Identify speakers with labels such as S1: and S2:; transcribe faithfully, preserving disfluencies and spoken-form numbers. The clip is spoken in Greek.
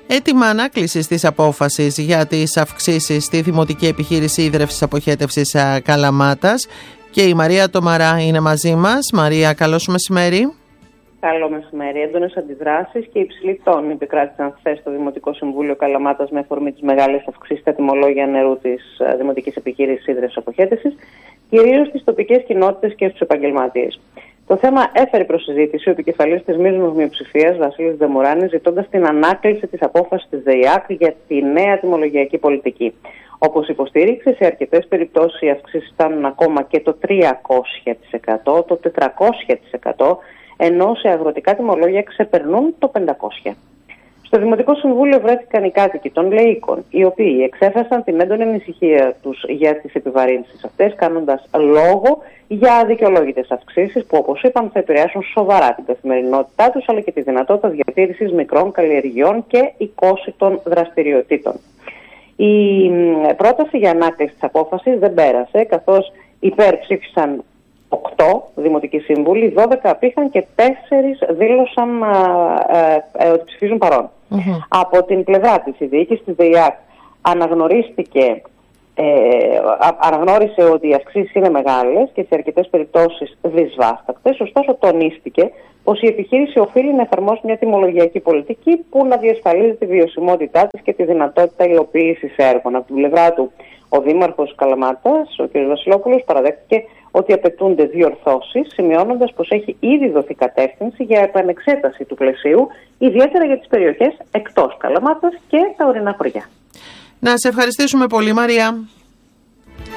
S1: Έτοιμα ανάκλησης της απόφασης για τις αυξήσεις στη Δημοτική Επιχείρηση Ίδρευσης Αποχέτευσης Καλαμάτας και η Μαρία Τομαρά είναι μαζί μας. Μαρία, καλό σου μεσημέρι.
S2: Καλό μεσημέρι. Έντονες αντιδράσεις και υψηλοί τόνοι επικράτησαν χθες στο Δημοτικό Συμβούλιο Καλαμάτας με αφορμή τις μεγάλες αυξήσεις στα τιμολόγια νερού της Δημοτικής Επιχείρησης Ίδρευσης Αποχέτευσης, κυρίως στις τοπικές κοινότητες και στους επαγγελματίες. Το θέμα έφερε προς συζήτηση ο επικεφαλής της μείζωνος μειοψηφίας, Βασίλης Δεμουράνης, ζητώντας την ανάκληση της απόφασης της ΔΕΙΑΚ για τη νέα τιμολογιακή πολιτική. Όπως υποστήριξε, σε αρκετές περιπτώσεις οι αυξήσεις φτάνουν ακόμα και το τριακόσια τοις εκατό, το τετρακόσια τοις εκατό, ενώ σε αγροτικά τιμολόγια ξεπερνούν το πεντακόσια τοις εκατό. Στο Δημοτικό Συμβούλιο βρέθηκαν οι κάτοικοι των Λεΐκων, οι οποίοι εξέφρασαν την έντονη ανησυχία τους για τις επιβαρύνσεις αυτές, κάνοντας λόγο για αδικαιολόγητες αυξήσεις που, όπως είπαν, θα επηρεάσουν σοβαρά την καθημερινότητά τους, αλλά και τη δυνατότητα διατήρησης μικρών καλλιεργειών και οικόσιτων δραστηριοτήτων. Η πρόταση για ανάκληση της απόφασης δεν πέρασε, καθώς υπέρ ψήφισαν οκτώ δημοτικοί σύμβουλοι, δώδεκα απήχαν και τέσσερις δήλωσαν ε, ε, ότι ψηφίζουν παρόν. Mm-hmm. Από την πλευρά της, η διοίκηση της ΔΕΙΑΚ αναγνωρίστηκε, ε, αναγνώρισε ότι οι αυξήσεις είναι μεγάλες και σε αρκετές περιπτώσεις δυσβάστακτες, ωστόσο τονίστηκε πως η επιχείρηση οφείλει να εφαρμόσει μια τιμολογιακή πολιτική που να διασφαλίζει τη βιωσιμότητά της και τη δυνατότητα υλοποίησης έργων. Από την πλευρά του, ο Δήμαρχος Καλαμάτας, ο κ. Βασιλόπουλος, παραδέχτηκε ότι απαιτούνται διορθώσεις, σημειώνοντας πως έχει ήδη δοθεί κατεύθυνση για επανεξέταση του πλαισίου, ιδιαίτερα για τις περιοχές εκτός Καλαμάτας και τα ορεινά χωριά.
S1: Να σε ευχαριστήσουμε πολύ, Μαρία.